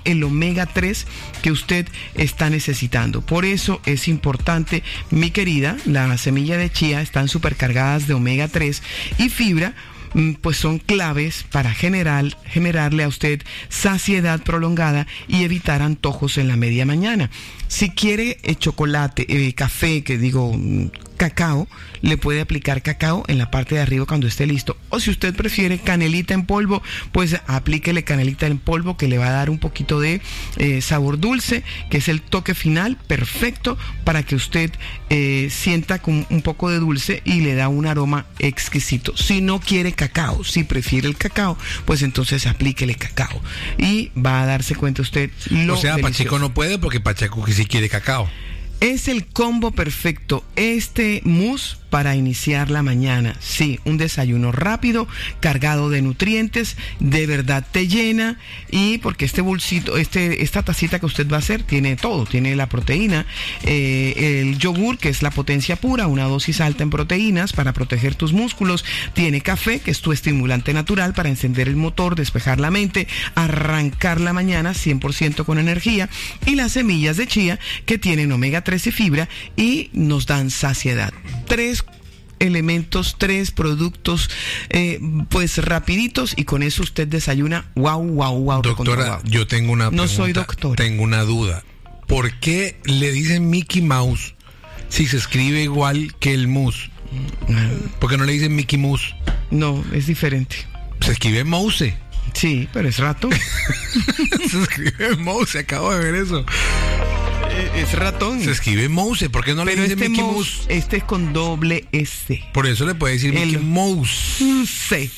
el omega 3 que usted está necesitando. Por eso es importante, mi querida, la semilla de chía están supercargadas de omega 3 y fibra, pues son claves para generarle a usted saciedad prolongada y evitar antojos en la media mañana. Si quiere chocolate, café, cacao, le puede aplicar cacao en la parte de arriba cuando esté listo. O si usted prefiere canelita en polvo, pues aplíquele canelita en polvo, que le va a dar un poquito de sabor dulce, que es el toque final perfecto para que usted sienta con un poco de dulce y le da un aroma exquisito. Si no quiere cacao, si prefiere el cacao, pues entonces aplíquele cacao y va a darse cuenta usted lo delicioso. Pacheco no puede porque Pacheco que sí quiere cacao. Es el combo perfecto, este mousse para iniciar la mañana. Sí, un desayuno rápido, cargado de nutrientes, de verdad te llena, y porque este bolsito, esta tacita que usted va a hacer tiene todo, tiene la proteína, el yogur, que es la potencia pura, una dosis alta en proteínas para proteger tus músculos, tiene café, que es tu estimulante natural para encender el motor, despejar la mente, arrancar la mañana 100% con energía, y las semillas de chía, que tienen omega 3 y fibra y nos dan saciedad. 3 elementos, 3 productos pues rapiditos, y con eso usted desayuna wow. Doctora, yo tengo una pregunta. No soy doctora. Tengo una duda. ¿Por qué le dicen Mickey Mouse si se escribe igual que el mousse? ¿Por qué no le dicen Mickey Mouse? No, es diferente. Se escribe Mouse. Sí, pero es ratón. Se escribe Mouse, acabo de ver eso. Es ratón. Se escribe Mouse, ¿por qué no pero le dicen Mickey Mouse? Este es con doble S. Por eso le puede decir Mickey Mouse. Sí.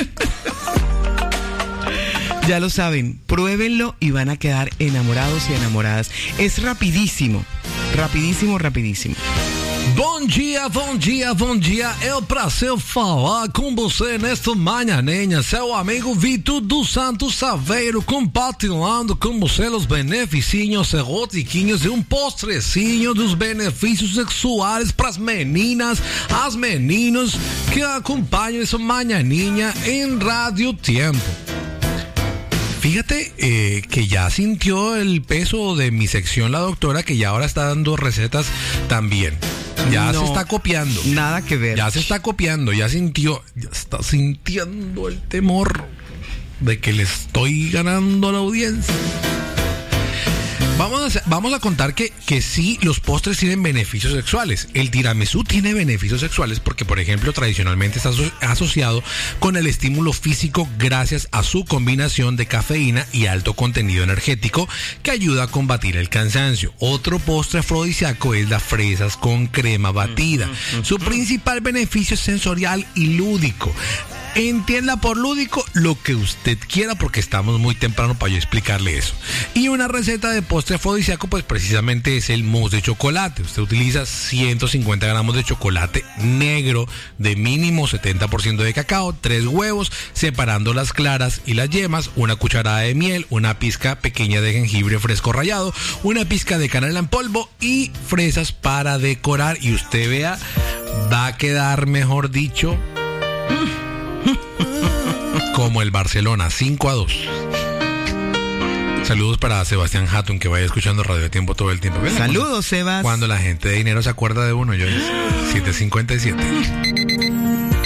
Ya lo saben, pruébenlo y van a quedar enamorados y enamoradas. Es rapidísimo. Bom dia, é um prazer falar com você nesta manhãinha, seu amigo Vitor dos Santos Saveiro, compartilhando com você os benefícios erotiquinhos e postrecinho dos benefícios sexuais para as meninas, as meninos que acompanham essa manhãinha em Radio Tiempo. Fíjate que ya sintió el peso de mi sección la doctora, que ya ahora está dando recetas también. Ya se está copiando. Nada que ver. Ya se está copiando, ya está sintiendo el temor de que le estoy ganando a la audiencia. Vamos a contar que sí, los postres tienen beneficios sexuales. El tiramisú tiene beneficios sexuales porque, por ejemplo, tradicionalmente está asociado con el estímulo físico gracias a su combinación de cafeína y alto contenido energético que ayuda a combatir el cansancio. Otro postre afrodisíaco es las fresas con crema batida. Su principal beneficio es sensorial y lúdico. Entienda por lúdico lo que usted quiera, porque estamos muy temprano para yo explicarle eso. Y una receta de postre afrodisíaco, pues precisamente es el mousse de chocolate. Usted utiliza 150 gramos de chocolate negro de mínimo 70% de cacao, 3 huevos, separando las claras y las yemas, una cucharada de miel, una pizca pequeña de jengibre fresco rallado, una pizca de canela en polvo y fresas para decorar. Y usted vea, va a quedar, mejor dicho, como el Barcelona, 5-2. Saludos para Sebastián Hatton, que vaya escuchando Radio Tiempo todo el tiempo. Saludos, Sebas. Cuando la gente de dinero se acuerda de uno, yo 7:57.